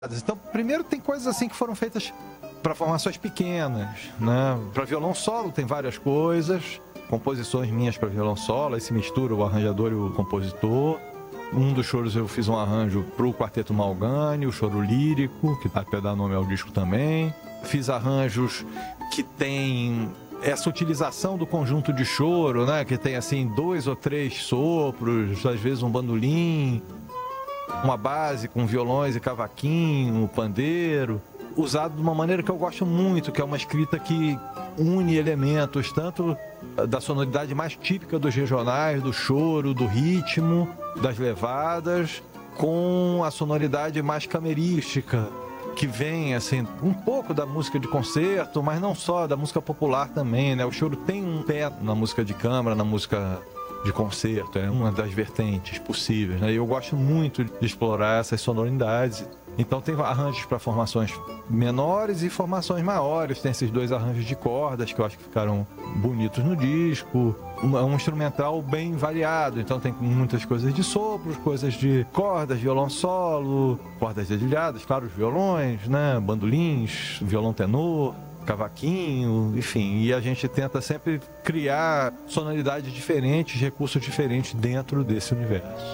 Então, primeiro tem coisas assim que foram feitas para formações pequenas, né? Para violão solo tem várias coisas, composições minhas para violão solo, aí se mistura o arranjador e o compositor. Um dos choros eu fiz um arranjo para o Quarteto Malgani, o choro lírico, que até dá nome ao disco também. Fiz arranjos que tem essa utilização do conjunto de choro, né? Que tem assim 2 ou 3 sopros, às vezes um bandolim, uma base com violões e cavaquinho, pandeiro, usado de uma maneira que eu gosto muito, que é uma escrita que une elementos tanto da sonoridade mais típica dos regionais, do choro, do ritmo, das levadas, com a sonoridade mais camerística, que vem assim um pouco da música de concerto, mas não só, da música popular também, né? O choro tem um pé na música de câmara, na música de concerto, é uma das vertentes possíveis, né? E eu gosto muito de explorar essas sonoridades. Então tem arranjos para formações menores e formações maiores. Tem esses 2 arranjos de cordas que eu acho que ficaram bonitos no disco. É um instrumental bem variado, então tem muitas coisas de sopros, coisas de cordas, violão solo, cordas dedilhadas, claro, os violões, né? Bandolins, violão tenor, cavaquinho, enfim, e a gente tenta sempre criar sonoridades diferentes, recursos diferentes dentro desse universo.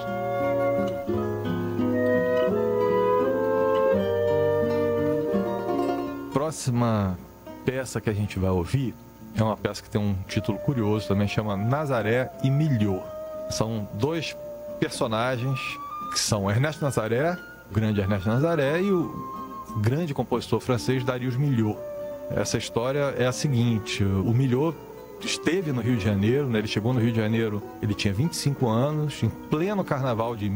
Próxima peça que a gente vai ouvir é uma peça que tem um título curioso também, chama Nazaré e Milhaud. São 2 personagens que são Ernesto Nazaré, o grande Ernesto Nazaré, e o grande compositor francês Darius Milhaud. Essa história é a seguinte: o Milhaud esteve no Rio de Janeiro, né? Ele chegou no Rio de Janeiro, ele tinha 25 anos, em pleno carnaval de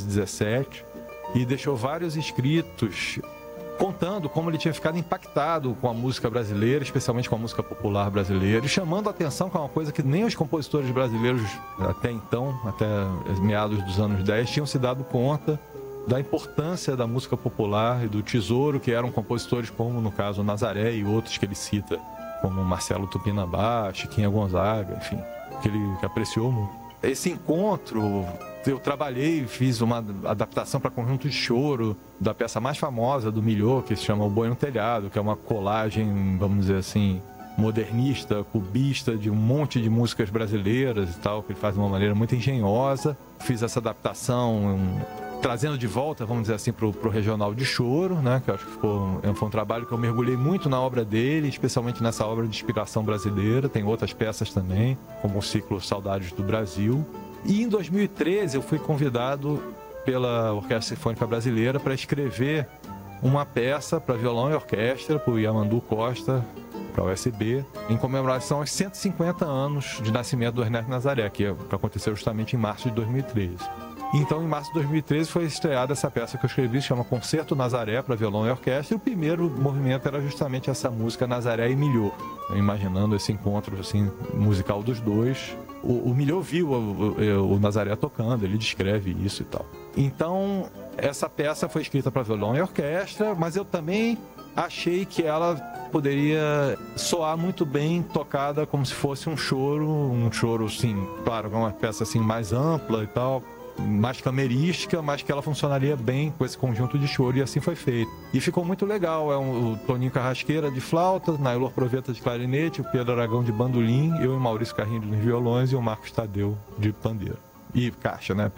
1917, e deixou vários escritos contando como ele tinha ficado impactado com a música brasileira, especialmente com a música popular brasileira, e chamando a atenção, que é uma coisa que nem os compositores brasileiros até então, até meados dos anos 10, tinham se dado conta da importância da música popular e do tesouro que eram compositores como, no caso, Nazaré e outros que ele cita, como Marcelo Tupinambá, Chiquinha Gonzaga, enfim, que ele apreciou muito. Esse encontro, eu trabalhei, fiz uma adaptação para conjunto de choro da peça mais famosa do Milhaud, que se chama O Boi no Telhado, que é uma colagem, vamos dizer assim, modernista, cubista, de um monte de músicas brasileiras e tal, que ele faz de uma maneira muito engenhosa. Fiz essa adaptação trazendo de volta, vamos dizer assim, para o regional de choro, né? Que eu acho que foi um trabalho que eu mergulhei muito na obra dele, especialmente nessa obra de inspiração brasileira. Tem outras peças também, como o ciclo Saudades do Brasil. E em 2013 eu fui convidado pela Orquestra Sinfônica Brasileira para escrever uma peça para violão e orquestra, para o Yamandu Costa, para a USB, em comemoração aos 150 anos de nascimento do Ernesto Nazaré, que aconteceu justamente em março de 2013. Então, em março de 2013, foi estreada essa peça que eu escrevi, se chama Concerto Nazaré para violão e orquestra, e o primeiro movimento era justamente essa música Nazaré e Milhaud, imaginando esse encontro assim, musical dos dois. O Milhaud viu o Nazaré tocando, ele descreve isso e tal. Então, essa peça foi escrita para violão e orquestra, mas eu também achei que ela poderia soar muito bem tocada como se fosse um choro, assim, claro, uma peça assim mais ampla e tal, mais camerística, mas que ela funcionaria bem com esse conjunto de choro, e assim foi feito. E ficou muito legal, o Toninho Carrasqueira de flauta, Nailor Proveta de clarinete, o Pedro Aragão de bandolim, eu e Maurício Carrinho de violões e o Marcos Tadeu de pandeiro. E caixa, né?